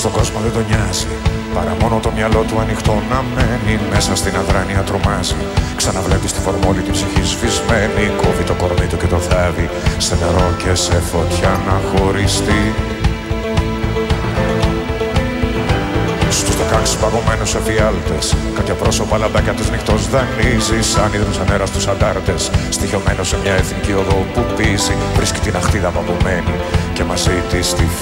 στον κόσμο δεν τον νοιάζει, παρά μόνο το μυαλό του ανοιχτό να μένει. Μέσα στην αδράνεια τρομάζει, ξαναβλέπει τη φορμόλη τη ψυχή σβησμένη. Κόβει το κορμί του και το θάβει σε νερό και σε φωτιά να χωριστεί. Στους 16 παγωμένους εφιάλτες, κάποια πρόσωπα λαμπάκια τους νυχτός δανείζει. Σαν ίδρους ανέρα στους αντάρτες, στοιχειωμένος σε μια εθνική οδό που πίζει. Βρίσκει την αχτίδα παγωμένη και μαζί της τη